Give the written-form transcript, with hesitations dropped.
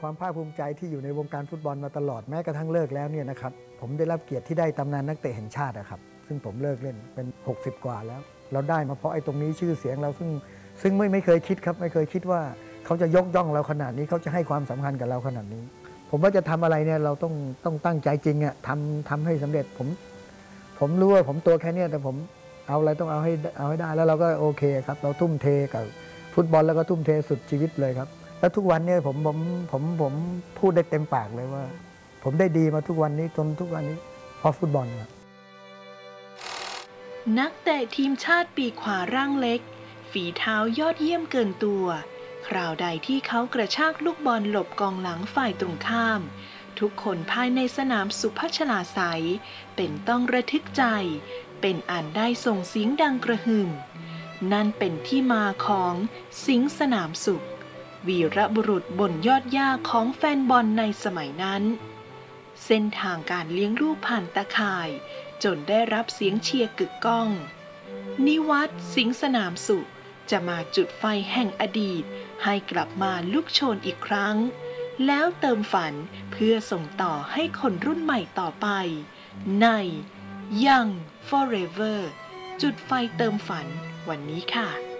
ความภาคภูมิใจที่อยู่ในวงการฟุตบอลมาตลอดแม้กระทั่งเลิกแล้วเนี่ยนะครับผมได้รับเกียรติที่ได้ตำนานนักเตะแห่งชาติครับซึ่งผมเลิกเล่นเป็น60กว่าแล้วเราได้มาเพราะไอ้ตรงนี้ชื่อเสียงเราซึ่งไม่เคยคิดครับไม่เคยคิดว่าเขาจะยกย่องเราขนาดนี้เขาจะให้ความสำคัญกับเราขนาดนี้ผมว่าจะทำอะไรเนี่ยเราต้องตั้งใจจริงอ่ะทำให้สำเร็จผมรู้ว่าผมตัวแค่นี้แต่ผมเอาอะไรต้องเอาให้ได้แล้วเราก็โอเคครับเราทุ่มเทกับฟุตบอลแล้วก็ทุ่มเทสุดชีวิตเลยครับแล้วทุกวันนี้ผมพูดได้เต็มปากเลยว่าผมได้ดีมาทุกวันนี้จนทุกวันนี้เพราะฟุตบอลครับนักเตะทีมชาติปีกขวาร่างเล็กฝีเท้ายอดเยี่ยมเกินตัวคราวใดที่เขากระชากลูกบอลหลบกองหลังฝ่ายตรงข้ามทุกคนภายในสนามสุพัชลาไสยเป็นต้องระทึกใจเป็นอันได้ส่งเสียงดังกระหึ่มนั่นเป็นที่มาของสิงห์สนามสุขวีรบุรุษบนยอดหญ้าของแฟนบอลในสมัยนั้นเส้นทางการเลี้ยงลูกผ่านตาข่ายจนได้รับเสียงเชียร์กึกก้องนิวัฒน์สิงห์สนามสุขจะมาจุดไฟแห่งอดีตให้กลับมาลุกโชนอีกครั้งแล้วเติมฝันเพื่อส่งต่อให้คนรุ่นใหม่ต่อไปใน Young Forever จุดไฟเติมฝันวันนี้ค่ะ